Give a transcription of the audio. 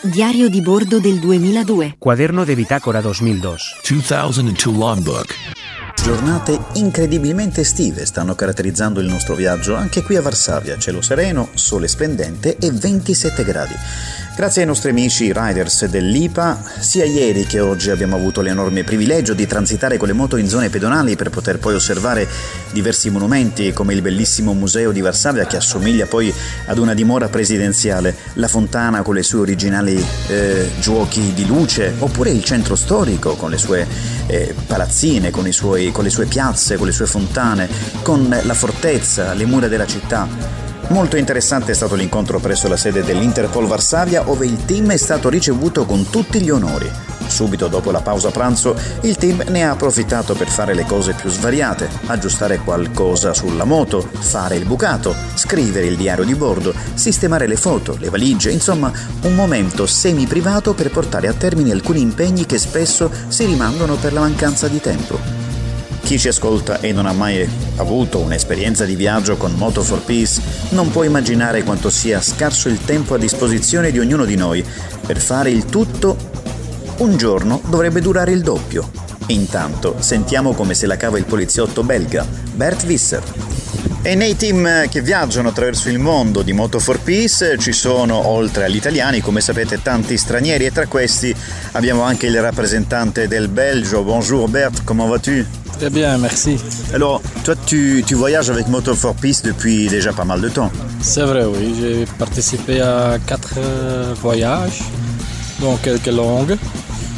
Diario di bordo del 2002. Cuaderno de bitácora 2002. 2002 logbook. Giornate incredibilmente estive stanno caratterizzando il nostro viaggio anche qui a Varsavia. Cielo sereno, sole splendente e 27 gradi. Grazie ai nostri amici riders dell'IPA, sia ieri che oggi abbiamo avuto l'enorme privilegio di transitare con le moto in zone pedonali per poter poi osservare diversi monumenti come il bellissimo museo di Varsavia che assomiglia poi ad una dimora presidenziale, la fontana con le sue originali giochi di luce, oppure il centro storico con le sue palazzine, con le sue piazze, con le sue fontane, con la fortezza, le mura della città. Molto interessante è stato l'incontro presso la sede dell'Interpol Varsavia, ove il team è stato ricevuto con tutti gli onori. Subito dopo la pausa pranzo, il team ne ha approfittato per fare le cose più svariate, aggiustare qualcosa sulla moto, fare il bucato, scrivere il diario di bordo, sistemare le foto, le valigie, insomma un momento semi-privato per portare a termine alcuni impegni che spesso si rimandano per la mancanza di tempo. Chi ci ascolta e non ha mai avuto un'esperienza di viaggio con Moto4Peace non può immaginare quanto sia scarso il tempo a disposizione di ognuno di noi. Per fare il tutto, un giorno dovrebbe durare il doppio. Intanto sentiamo come se la cava il poliziotto belga, Bert Visser. E nei team che viaggiano attraverso il mondo di Moto4Peace ci sono, oltre agli italiani, come sapete, tanti stranieri, e tra questi abbiamo anche il rappresentante del Belgio. Bonjour Bert, comment vas-tu? Très bien, merci. Alors, toi, tu voyages avec Moto4Peace depuis déjà pas mal de temps. C'est vrai, oui. J'ai participé à 4 voyages, dont quelques longues.